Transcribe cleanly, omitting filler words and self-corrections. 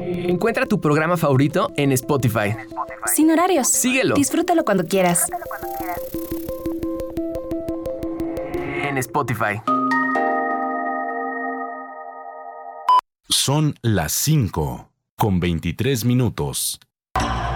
Encuentra tu programa favorito en Spotify. Sin horarios. Síguelo. Disfrútalo cuando quieras. En Spotify. Son las 5:23.